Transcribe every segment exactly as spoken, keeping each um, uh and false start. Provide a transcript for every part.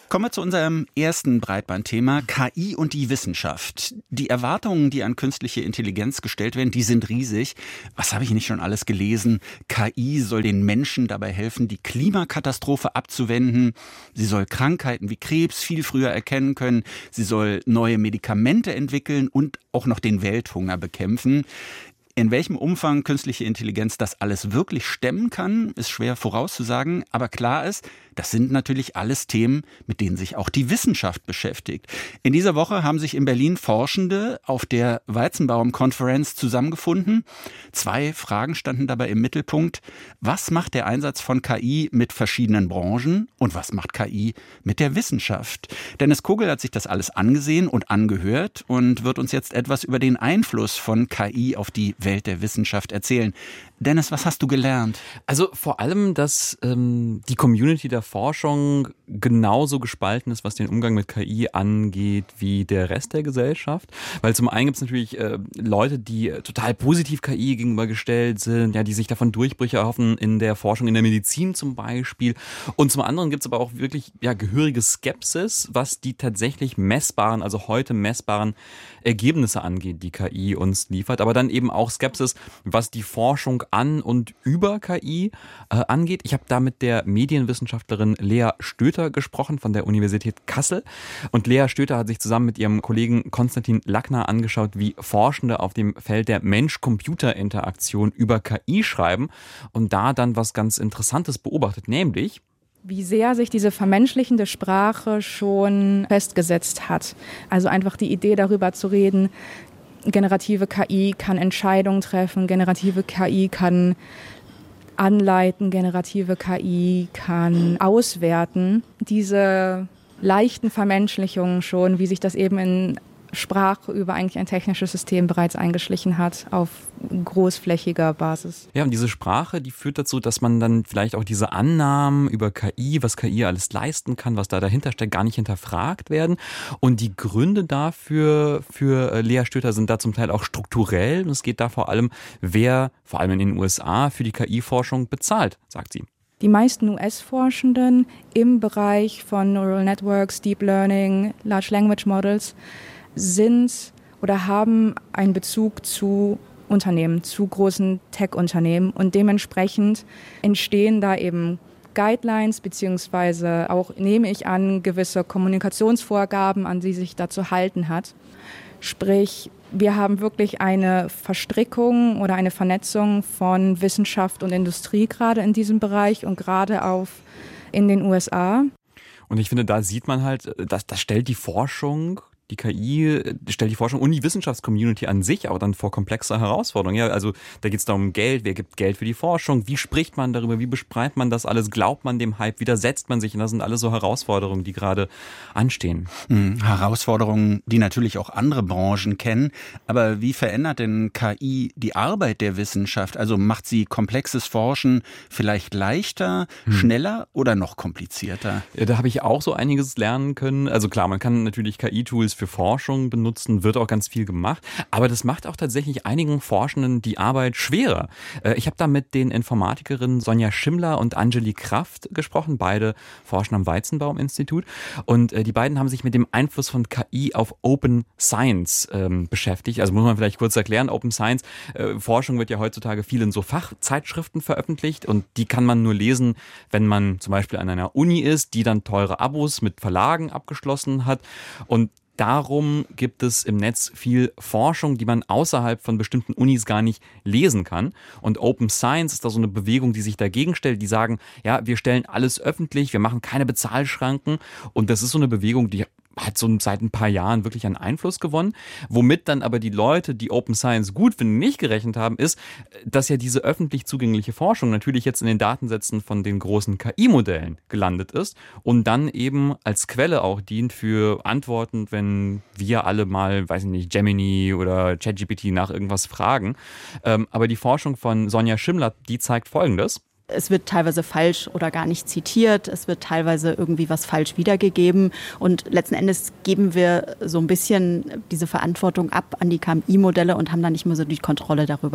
Kommen wir zu unserem ersten Breitbandthema, K I und die Wissenschaft. Die Erwartungen, die an künstliche Intelligenz gestellt werden, die sind riesig. Was habe ich nicht schon alles gelesen? K I soll den Menschen dabei helfen, die Klimakatastrophe abzuwenden. Sie soll Krankheiten wie Krebs viel früher erkennen können. Sie soll neue Medikamente entwickeln und auch noch den Welthunger bekämpfen. In welchem Umfang künstliche Intelligenz das alles wirklich stemmen kann, ist schwer vorauszusagen. Aber klar ist, das sind natürlich alles Themen, mit denen sich auch die Wissenschaft beschäftigt. In dieser Woche haben sich in Berlin Forschende auf der Weizenbaum-Konferenz zusammengefunden. Zwei Fragen standen dabei im Mittelpunkt. Was macht der Einsatz von K I mit verschiedenen Branchen und was macht K I mit der Wissenschaft? Dennis Kogel hat sich das alles angesehen und angehört und wird uns jetzt etwas über den Einfluss von K I auf die Welt der Wissenschaft erzählen. Dennis, was hast du gelernt? Also vor allem, dass ähm, die Community der Forschung genauso gespalten ist, was den Umgang mit K I angeht, wie der Rest der Gesellschaft. Weil zum einen gibt es natürlich äh, Leute, die total positiv K I gegenübergestellt sind, ja, die sich davon Durchbrüche erhoffen in der Forschung, in der Medizin zum Beispiel. Und zum anderen gibt es aber auch wirklich ja gehörige Skepsis, was die tatsächlich messbaren, also heute messbaren Ergebnisse angeht, die K I uns liefert. Aber dann eben auch Skepsis, was die Forschung an und über K I äh, angeht. Ich habe da mit der Medienwissenschaftlerin Lea Stöter gesprochen von der Universität Kassel. Und Lea Stöter hat sich zusammen mit ihrem Kollegen Konstantin Lackner angeschaut, wie Forschende auf dem Feld der Mensch-Computer-Interaktion über K I schreiben und da dann was ganz Interessantes beobachtet, nämlich wie sehr sich diese vermenschlichende Sprache schon festgesetzt hat. Also einfach die Idee darüber zu reden, generative K I kann Entscheidungen treffen, generative K I kann anleiten, generative K I kann auswerten. Diese leichten Vermenschlichungen schon, wie sich das eben in Sprache über eigentlich ein technisches System bereits eingeschlichen hat, auf großflächiger Basis. Ja, und diese Sprache, die führt dazu, dass man dann vielleicht auch diese Annahmen über K I, was K I alles leisten kann, was da dahinter steckt, gar nicht hinterfragt werden. Und die Gründe dafür, für Lea Stöter, sind da zum Teil auch strukturell. Und es geht da vor allem, wer, vor allem in den U S A, für die K I-Forschung bezahlt, sagt sie. Die meisten U S-Forschenden im Bereich von Neural Networks, Deep Learning, Large Language Models sind oder haben einen Bezug zu Unternehmen, zu großen Tech-Unternehmen und dementsprechend entstehen da eben Guidelines beziehungsweise auch, nehme ich an, gewisse Kommunikationsvorgaben, an die sich da zu halten hat. Sprich, wir haben wirklich eine Verstrickung oder eine Vernetzung von Wissenschaft und Industrie gerade in diesem Bereich und gerade auf in den U S A. Und ich finde, da sieht man halt, dass das stellt die Forschung, die K I stellt die Forschung und die Wissenschaftscommunity an sich auch dann vor komplexe Herausforderungen. Ja, also da geht es darum Geld, wer gibt Geld für die Forschung, wie spricht man darüber, wie beschreibt man das alles, glaubt man dem Hype, widersetzt man sich? Und das sind alles so Herausforderungen, die gerade anstehen. Hm, Herausforderungen, die natürlich auch andere Branchen kennen. Aber wie verändert denn K I die Arbeit der Wissenschaft? Also macht sie komplexes Forschen vielleicht leichter, hm. schneller oder noch komplizierter? Ja, da habe ich auch so einiges lernen können. Also klar, man kann natürlich K I-Tools für Forschung benutzen, wird auch ganz viel gemacht. Aber das macht auch tatsächlich einigen Forschenden die Arbeit schwerer. Ich habe da mit den Informatikerinnen Sonja Schimmler und Anjeli Kraft gesprochen. Beide forschen am Weizenbaum-Institut. Und die beiden haben sich mit dem Einfluss von K I auf Open Science ähm, beschäftigt. Also muss man vielleicht kurz erklären, Open Science, äh, Forschung wird ja heutzutage viel in so Fachzeitschriften veröffentlicht und die kann man nur lesen, wenn man zum Beispiel an einer Uni ist, die dann teure Abos mit Verlagen abgeschlossen hat. Und darum gibt es im Netz viel Forschung, die man außerhalb von bestimmten Unis gar nicht lesen kann. Und Open Science ist da so eine Bewegung, die sich dagegen stellt, die sagen, ja, wir stellen alles öffentlich, wir machen keine Bezahlschranken. Und das ist so eine Bewegung, die hat so seit ein paar Jahren wirklich einen Einfluss gewonnen. Womit dann aber die Leute, die Open Science gut finden, nicht gerechnet haben, ist, dass ja diese öffentlich zugängliche Forschung natürlich jetzt in den Datensätzen von den großen K I-Modellen gelandet ist und dann eben als Quelle auch dient für Antworten, wenn wir alle mal, weiß ich nicht, Gemini oder ChatGPT nach irgendwas fragen. Ähm, aber die Forschung von Sonja Schimmler, die zeigt Folgendes. Es wird teilweise falsch oder gar nicht zitiert, es wird teilweise irgendwie was falsch wiedergegeben und letzten Endes geben wir so ein bisschen diese Verantwortung ab an die K I-Modelle und haben dann nicht mehr so die Kontrolle darüber.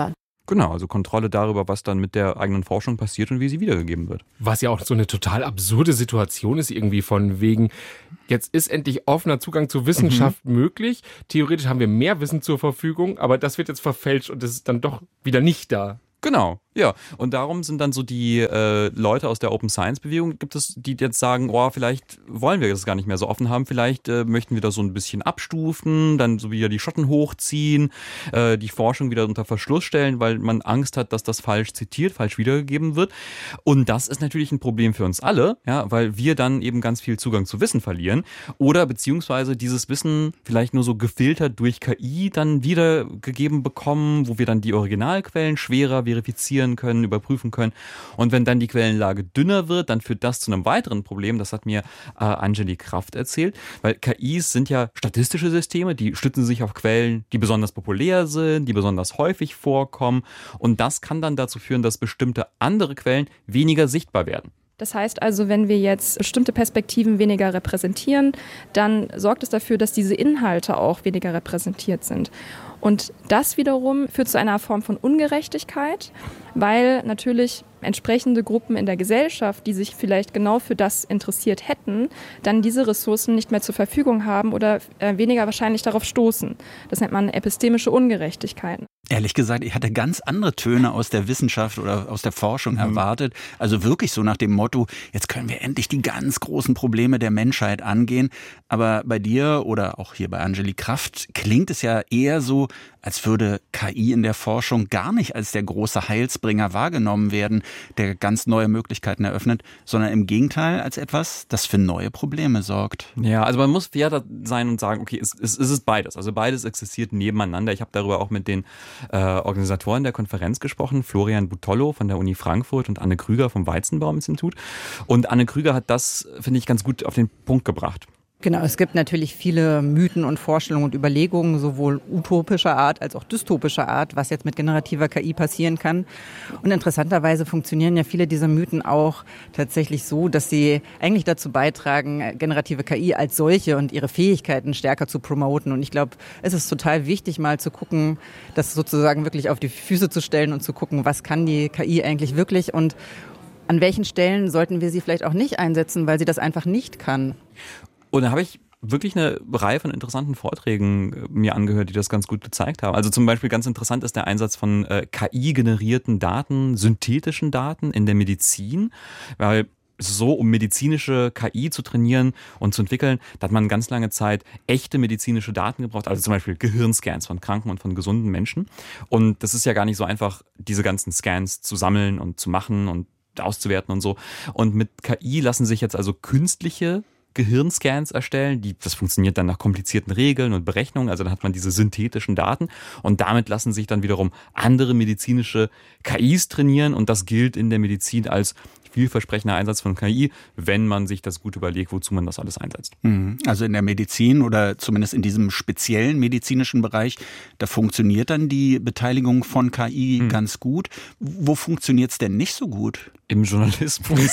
Genau, also Kontrolle darüber, was dann mit der eigenen Forschung passiert und wie sie wiedergegeben wird. Was ja auch so eine total absurde Situation ist, irgendwie von wegen, jetzt ist endlich offener Zugang zur Wissenschaft mhm. möglich. Theoretisch haben wir mehr Wissen zur Verfügung, aber das wird jetzt verfälscht und es ist dann doch wieder nicht da. Genau, ja. Und darum sind dann so die äh, Leute aus der Open-Science-Bewegung, gibt es, die jetzt sagen, oh, vielleicht wollen wir das gar nicht mehr so offen haben, vielleicht äh, möchten wir das so ein bisschen abstufen, dann so wieder die Schotten hochziehen, äh, die Forschung wieder unter Verschluss stellen, weil man Angst hat, dass das falsch zitiert, falsch wiedergegeben wird. Und das ist natürlich ein Problem für uns alle, ja, weil wir dann eben ganz viel Zugang zu Wissen verlieren oder beziehungsweise dieses Wissen vielleicht nur so gefiltert durch K I dann wiedergegeben bekommen, wo wir dann die Originalquellen schwerer verifizieren können, überprüfen können. Und wenn dann die Quellenlage dünner wird, dann führt das zu einem weiteren Problem. Das hat mir äh, Anjali Kraft erzählt, weil K Is sind ja statistische Systeme, die stützen sich auf Quellen, die besonders populär sind, die besonders häufig vorkommen. Und das kann dann dazu führen, dass bestimmte andere Quellen weniger sichtbar werden. Das heißt also, wenn wir jetzt bestimmte Perspektiven weniger repräsentieren, dann sorgt es dafür, dass diese Inhalte auch weniger repräsentiert sind. Und das wiederum führt zu einer Form von Ungerechtigkeit, weil natürlich entsprechende Gruppen in der Gesellschaft, die sich vielleicht genau für das interessiert hätten, dann diese Ressourcen nicht mehr zur Verfügung haben oder äh, weniger wahrscheinlich darauf stoßen. Das nennt man epistemische Ungerechtigkeiten. Ehrlich gesagt, ich hatte ganz andere Töne aus der Wissenschaft oder aus der Forschung mhm. erwartet. Also wirklich so nach dem Motto, jetzt können wir endlich die ganz großen Probleme der Menschheit angehen. Aber bei dir oder auch hier bei Anjali Kraft klingt es ja eher so, als würde K I in der Forschung gar nicht als der große Heilsbringer wahrgenommen werden, der ganz neue Möglichkeiten eröffnet, sondern im Gegenteil als etwas, das für neue Probleme sorgt. Ja, also man muss fair sein und sagen, okay, es, es, es ist beides. Also beides existiert nebeneinander. Ich habe darüber auch mit den äh, Organisatoren der Konferenz gesprochen, Florian Butollo von der Uni Frankfurt und Anne Krüger vom Weizenbaum-Institut. Und Anne Krüger hat das, finde ich, ganz gut auf den Punkt gebracht. Genau, es gibt natürlich viele Mythen und Vorstellungen und Überlegungen, sowohl utopischer Art als auch dystopischer Art, was jetzt mit generativer K I passieren kann. Und interessanterweise funktionieren ja viele dieser Mythen auch tatsächlich so, dass sie eigentlich dazu beitragen, generative K I als solche und ihre Fähigkeiten stärker zu promoten. Und ich glaube, es ist total wichtig, mal zu gucken, das sozusagen wirklich auf die Füße zu stellen und zu gucken, was kann die K I eigentlich wirklich und an welchen Stellen sollten wir sie vielleicht auch nicht einsetzen, weil sie das einfach nicht kann. Und da habe ich wirklich eine Reihe von interessanten Vorträgen mir angehört, die das ganz gut gezeigt haben. Also zum Beispiel ganz interessant ist der Einsatz von äh, K I-generierten Daten, synthetischen Daten in der Medizin, weil so, um medizinische K I zu trainieren und zu entwickeln, da hat man ganz lange Zeit echte medizinische Daten gebraucht, also zum Beispiel Gehirnscans von kranken und von gesunden Menschen. Und das ist ja gar nicht so einfach, diese ganzen Scans zu sammeln und zu machen und auszuwerten und so. Und mit K I lassen sich jetzt also künstliche Gehirnscans erstellen, die, das funktioniert dann nach komplizierten Regeln und Berechnungen, also dann hat man diese synthetischen Daten und damit lassen sich dann wiederum andere medizinische K Is trainieren und das gilt in der Medizin als vielversprechender Einsatz von K I, wenn man sich das gut überlegt, wozu man das alles einsetzt. Also in der Medizin oder zumindest in diesem speziellen medizinischen Bereich, da funktioniert dann die Beteiligung von K I mhm. ganz gut. Wo funktioniert es denn nicht so gut? Im Journalismus.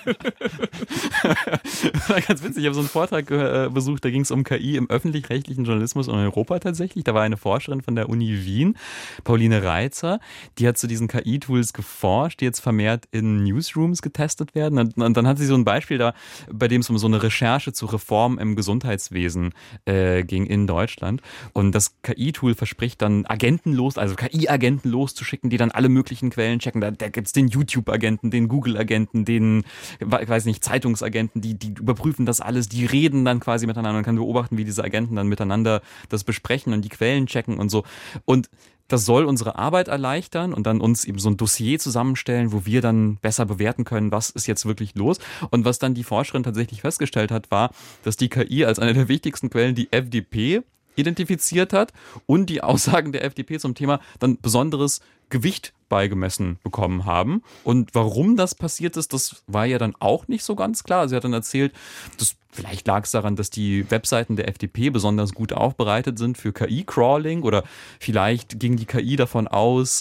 Ganz witzig, ich habe so einen Vortrag äh, besucht, da ging es um K I im öffentlich-rechtlichen Journalismus in Europa tatsächlich. Da war eine Forscherin von der Uni Wien, Pauline Reitzer, die hat zu diesen K I-Tools geforscht, die jetzt vermehrt in Newsrooms getestet werden. Und, und dann hat sie so ein Beispiel da, bei dem es um so eine Recherche zur Reform im Gesundheitswesen äh, ging in Deutschland. Und das K I-Tool verspricht dann Agenten los, also K I-Agenten loszuschicken, die dann alle möglichen Quellen checken. Da, da gibt es den YouTube-Agenten, den Google-Agenten, den, ich weiß nicht, Zeitungsagenten, die, die überprüfen das alles, die reden dann quasi miteinander und kann beobachten, wie diese Agenten dann miteinander das besprechen und die Quellen checken und so. Und das soll unsere Arbeit erleichtern und dann uns eben so ein Dossier zusammenstellen, wo wir dann besser bewerten können, was ist jetzt wirklich los. Und was dann die Forscherin tatsächlich festgestellt hat, war, dass die K I als eine der wichtigsten Quellen die F D P identifiziert hat und die Aussagen der F D P zum Thema dann besonderes Gewicht beigemessen bekommen haben. Und warum das passiert ist, das war ja dann auch nicht so ganz klar. Sie hat dann erzählt, dass vielleicht lag es daran, dass die Webseiten der F D P besonders gut aufbereitet sind für K I-Crawling oder vielleicht ging die K I davon aus,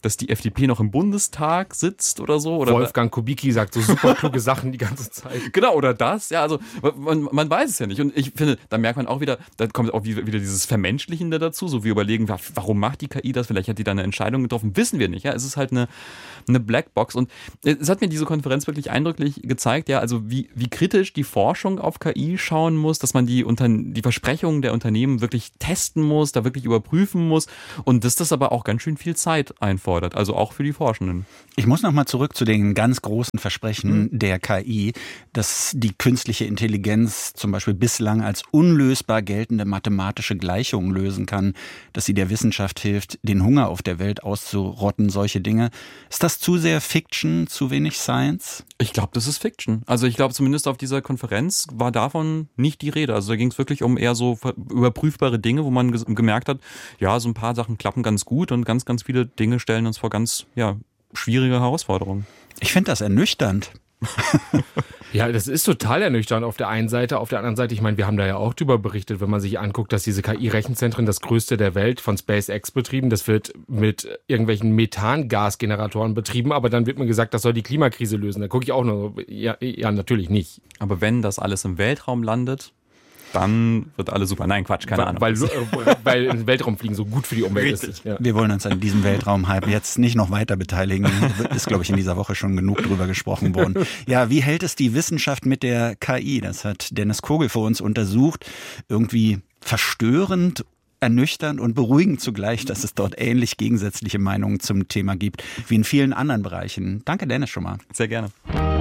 dass die F D P noch im Bundestag sitzt oder so. Oder Wolfgang Kubicki sagt so super kluge Sachen die ganze Zeit. Genau, oder das. Ja, also man, man weiß es ja nicht. Und ich finde, da merkt man auch wieder, da kommt auch wieder dieses Vermenschlichende dazu. So wir überlegen, warum macht die K I das? Vielleicht hat die da eine Entscheidung getroffen. Wissen wir nicht. Ja, es ist halt eine, eine Blackbox. Und es hat mir diese Konferenz wirklich eindrücklich gezeigt, ja, also wie, wie kritisch die Forschung auf K I schauen muss, dass man die, unter, die Versprechungen der Unternehmen wirklich testen muss, da wirklich überprüfen muss. Und dass das aber auch ganz schön viel Zeit einfordert. Also auch für die Forschenden. Ich muss noch mal zurück zu den ganz großen Versprechen mhm. der K I, dass die künstliche Intelligenz zum Beispiel bislang als unlösbar geltende mathematische Gleichungen lösen kann, dass sie der Wissenschaft hilft, den Hunger auf der Welt auszurotten, solche Dinge. Ist das zu sehr Fiction, zu wenig Science? Ich glaube, das ist Fiction. Also ich glaube, zumindest auf dieser Konferenz war davon nicht die Rede. Also da ging es wirklich um eher so überprüfbare Dinge, wo man gemerkt hat, ja, so ein paar Sachen klappen ganz gut und ganz, ganz viele Dinge stellen uns vor ganz ja, schwierige Herausforderungen. Ich finde das ernüchternd. Ja, das ist total ernüchternd auf der einen Seite. Auf der anderen Seite, ich meine, wir haben da ja auch drüber berichtet, wenn man sich anguckt, dass diese K I-Rechenzentren, das größte der Welt, von SpaceX betrieben, das wird mit irgendwelchen Methangasgeneratoren betrieben, aber dann wird mir gesagt, das soll die Klimakrise lösen. Da gucke ich auch nur, ja, ja, natürlich nicht. Aber wenn das alles im Weltraum landet, dann wird alles super. Nein, Quatsch, keine weil, Ahnung. Weil, weil im Weltraum fliegen so gut für die Umwelt ist. Ja. Wir wollen uns an diesem Weltraumhype jetzt nicht noch weiter beteiligen. Ist, glaube ich, in dieser Woche schon genug drüber gesprochen worden. Ja, wie hält es die Wissenschaft mit der K I? Das hat Dennis Kogel für uns untersucht. Irgendwie verstörend, ernüchternd und beruhigend zugleich, dass es dort ähnlich gegensätzliche Meinungen zum Thema gibt, wie in vielen anderen Bereichen. Danke, Dennis, schon mal. Sehr gerne.